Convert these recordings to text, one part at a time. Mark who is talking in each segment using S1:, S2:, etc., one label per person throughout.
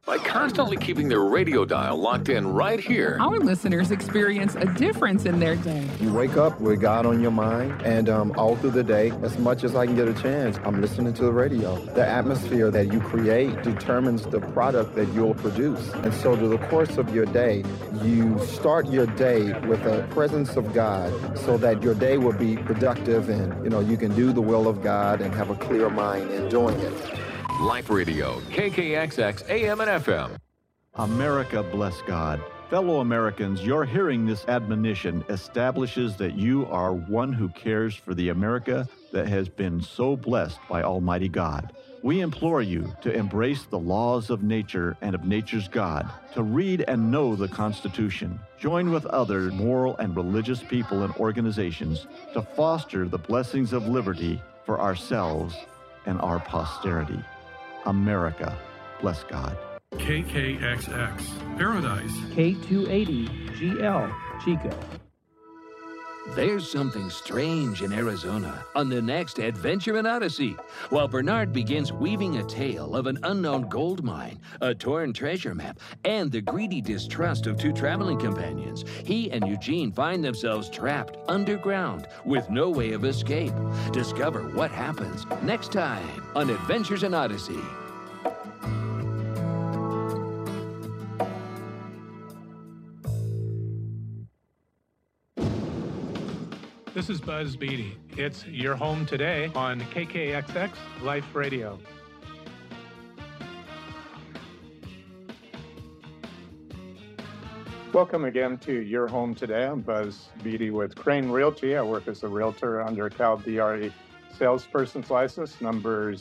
S1: by constantly keeping their radio dial locked in right here.
S2: Our listeners experience a difference in their day.
S3: You wake up with God on your mind, and all through the day, as much as I can get a chance, I'm listening to the radio. The atmosphere that you create determines the product that you'll produce. And so through the course of your day, you start your day with a presence of God so that your day will be productive and, you can do the will of God and have a clear mind in doing it.
S1: Life Radio, KKXX, AM and FM.
S4: America, bless God. Fellow Americans, your hearing this admonition establishes that you are one who cares for the America that has been so blessed by Almighty God. We implore you to embrace the laws of nature and of nature's God, to read and know the Constitution, join with other moral and religious people and organizations to foster the blessings of liberty for ourselves and our posterity. America, bless God.
S5: KKXX, Paradise.
S6: K280GL, Chico.
S7: There's something strange in Arizona on the next Adventure in Odyssey. While Bernard begins weaving a tale of an unknown gold mine, a torn treasure map, and the greedy distrust of two traveling companions, he and Eugene find themselves trapped underground with no way of escape. Discover what happens next time on Adventures in Odyssey.
S5: This is Buzz Beatty. It's Your Home Today on KKXX Life Radio. Welcome again to Your Home Today. I'm Buzz Beatty with Crane Realty. I work as a realtor under Cal DRE salesperson's license, number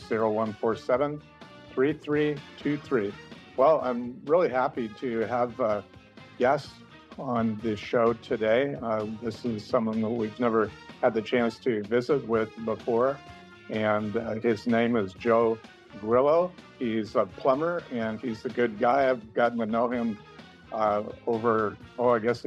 S5: 0147-3323. Well, I'm really happy to have guests on the show today. This is someone that we've never had the chance to visit with before, and his name is Joe Grillo. He's a plumber, and he's a good guy. I've gotten to know him over, I guess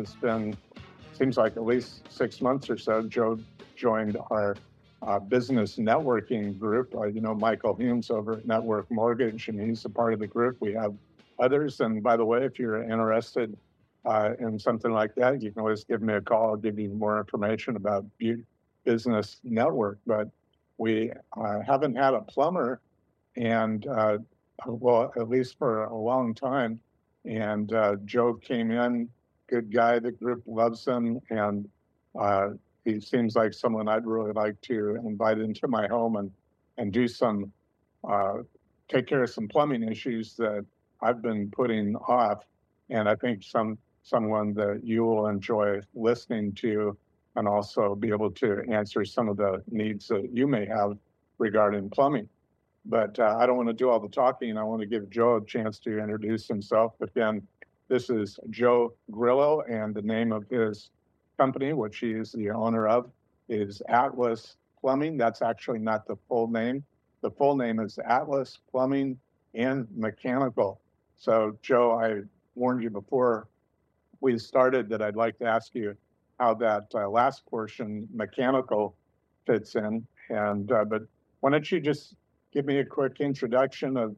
S5: seems like at least 6 months or so. Joe joined our business networking group. Michael Humes over at Network Mortgage, and he's a part of the group. We have others, and by the way, if you're interested in something like that, you can always give me a call. I'll give you more information about Business Network. But we haven't had a plumber, and at least for a long time. And Joe came in, good guy. The group loves him, and he seems like someone I'd really like to invite into my home and do some take care of some plumbing issues that I've been putting off. And I think someone that you will enjoy listening to, and also be able to answer some of the needs that you may have regarding plumbing. But I don't want to do all the talking. I want to give Joe a chance to introduce himself. Again, this is Joe Grillo, and the name of his company, which he is the owner of, is Atlas Plumbing. That's actually not the full name. The full name is Atlas Plumbing and Mechanical. So, Joe, I warned you before we started that I'd like to ask you how that last portion, mechanical, fits in. And but why don't you just give me a quick introduction of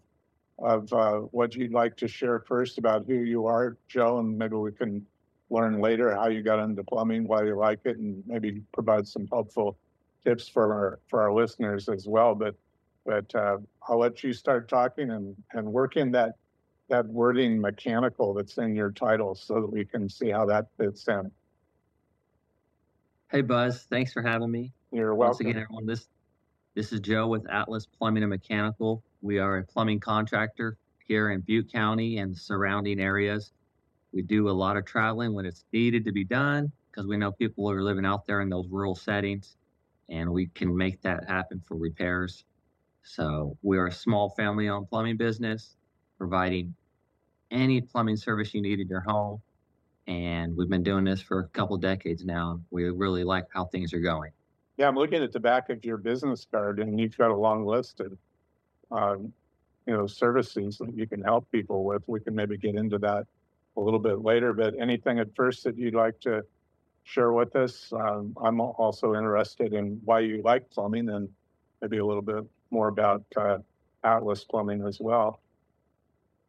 S5: what you'd like to share first about who you are, Joe, and maybe we can learn later how you got into plumbing, why you like it, and maybe provide some helpful tips for our listeners as well. But I'll let you start talking and work in that wording mechanical that's in your title so that we can see how that fits in.
S6: Hey, Buzz. Thanks for having me.
S5: You're welcome.
S6: Once again, everyone, this is Joe with Atlas Plumbing and Mechanical. We are a plumbing contractor here in Butte County and surrounding areas. We do a lot of traveling when it's needed to be done because we know people are living out there in those rural settings, and we can make that happen for repairs. So we are a small family-owned plumbing business providing any plumbing service you need in your home. And we've been doing this for a couple decades now. We really like how things are going.
S5: Yeah, I'm looking at the back of your business card, and you've got a long list of, services that you can help people with. We can maybe get into that a little bit later, but anything at first that you'd like to share with us? I'm also interested in why you like plumbing and maybe a little bit more about Atlas Plumbing as well.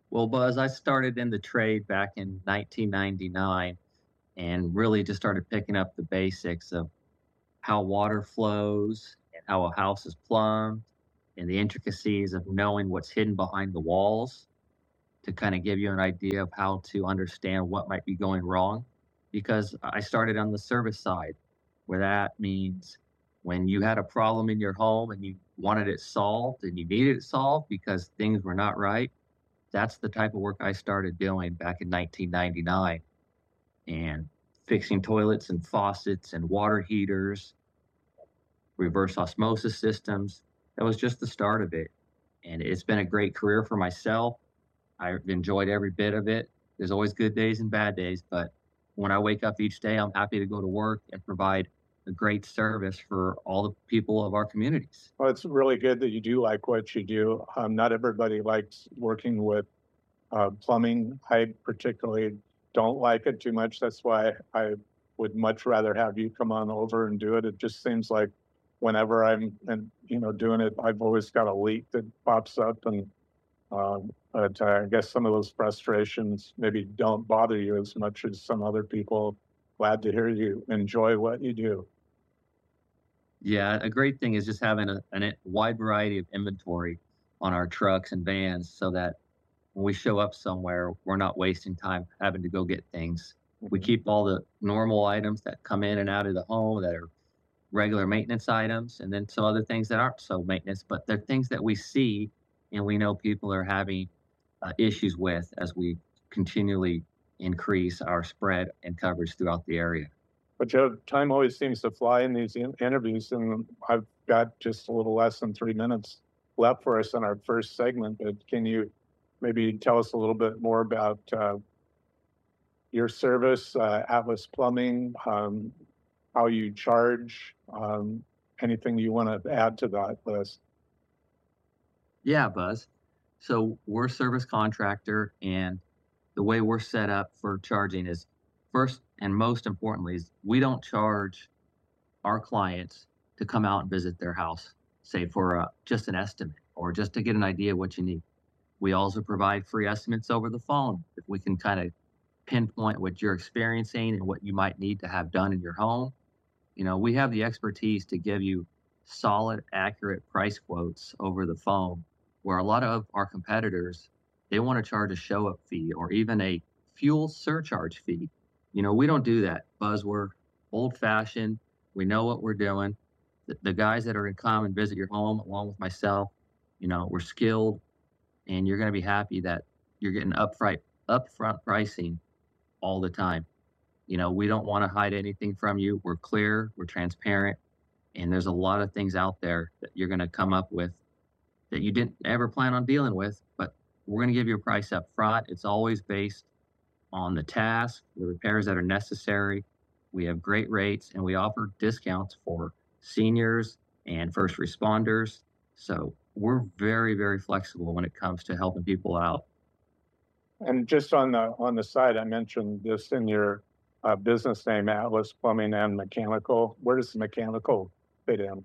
S6: Well, Buzz, I started in the trade back in 1999 and really just started picking up the basics of how water flows and how a house is plumbed and the intricacies of knowing what's hidden behind the walls to kind of give you an idea of how to understand what might be going wrong. Because I started on the service side, where that means when you had a problem in your home and you wanted it solved and you needed it solved because things were not right, that's the type of work I started doing back in 1999 and fixing toilets and faucets and water heaters, reverse osmosis systems. That was just the start of it. And it's been a great career for myself. I've enjoyed every bit of it. There's always good days and bad days, but when I wake up each day, I'm happy to go to work and provide a great service for all the people of our communities.
S5: Well, it's really good that you do like what you do. Not everybody likes working with plumbing. I particularly don't like it too much. That's why I would much rather have you come on over and do it. It just seems like whenever I'm doing it, I've always got a leak that pops up, and but I guess some of those frustrations maybe don't bother you as much as some other people. Glad to hear you enjoy what you do.
S6: Yeah, a great thing is just having a wide variety of inventory on our trucks and vans so that when we show up somewhere, we're not wasting time having to go get things. We keep all the normal items that come in and out of the home that are regular maintenance items, and then some other things that aren't so maintenance, but they're things that we see and we know people are having issues with as we continually increase our spread and coverage throughout the area.
S5: But Joe, time always seems to fly in these interviews, and I've got just a little less than 3 minutes left for us in our first segment. But can you maybe tell us a little bit more about your service, Atlas Plumbing, how you charge, anything you want to add to that list?
S6: Yeah, Buzz. So we're a service contractor, and the way we're set up for charging is first and most importantly is we don't charge our clients to come out and visit their house, say for just an estimate or just to get an idea of what you need. We also provide free estimates over the phone if we can kind of pinpoint what you're experiencing and what you might need to have done in your home. You know, we have the expertise to give you solid, accurate price quotes over the phone, where a lot of our competitors, they want to charge a show-up fee or even a fuel surcharge fee. You know, we don't do that, Buzz. We're old-fashioned. We know what we're doing. The guys that are going to come and visit your home, along with myself, you know, we're skilled, and you're going to be happy that you're getting upfront pricing all the time. You know, we don't want to hide anything from you. We're clear, we're transparent, and there's a lot of things out there that you're going to come up with that you didn't ever plan on dealing with, but we're going to give you a price up front. It's always based on the task, the repairs that are necessary. We have great rates, and we offer discounts for seniors and first responders. So we're very, very flexible when it comes to helping people out.
S5: And just on the side, I mentioned this in your business name, Atlas Plumbing and Mechanical. Where does the mechanical fit in?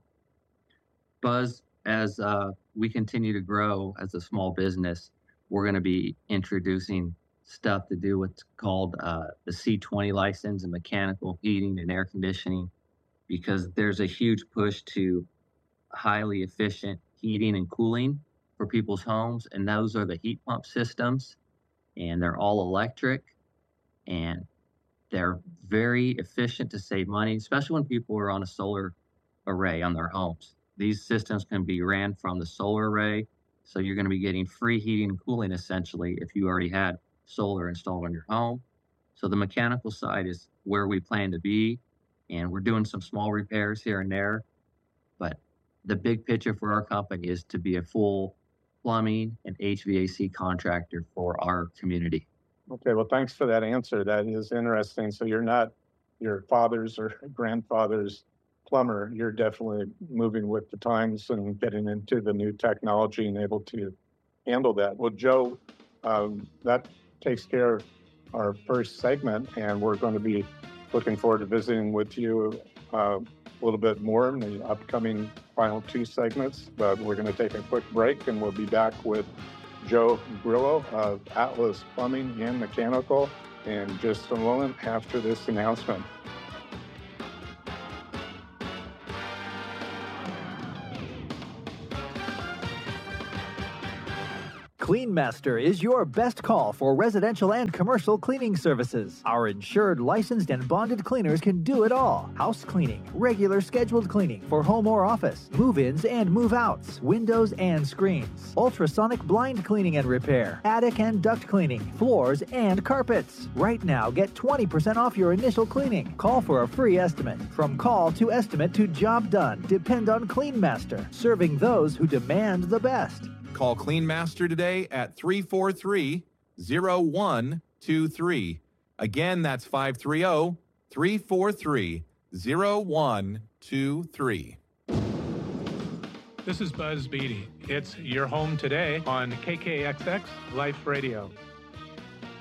S6: Buzz, as we continue to grow as a small business, we're going to be introducing stuff to do what's called the C20 license in mechanical heating and air conditioning, because there's a huge push to highly efficient heating and cooling for people's homes. And those are the heat pump systems, and they're all electric, and they're very efficient to save money, especially when people are on a solar array on their homes. These systems can be ran from the solar array, so you're going to be getting free heating and cooling essentially if you already had solar installed on your home. So the mechanical side is where we plan to be, and we're doing some small repairs here and there. But the big picture for our company is to be a full plumbing and HVAC contractor for our community.
S5: Okay, well, thanks for that answer. That is interesting. So you're not your father's or grandfather's plumber. You're definitely moving with the times and getting into the new technology and able to handle that. Well, Joe, that takes care of our first segment, and we're going to be looking forward to visiting with you a little bit more in the upcoming final two segments. But we're going to take a quick break, and we'll be back with Joe Grillo of Atlas Plumbing and Mechanical in just a moment after this announcement.
S8: CleanMaster is your best call for residential and commercial cleaning services. Our insured, licensed, and bonded cleaners can do it all. House cleaning, regular scheduled cleaning for home or office, move-ins and move-outs, windows and screens, ultrasonic blind cleaning and repair, attic and duct cleaning, floors and carpets. Right now, get 20% off your initial cleaning. Call for a free estimate. From call to estimate to job done, depend on CleanMaster, serving those who demand the best.
S9: Call CleanMaster today at 343-0123. Again, that's 530-343-0123.
S10: This is Buzz Beatty. It's your home today on KKXX Life Radio.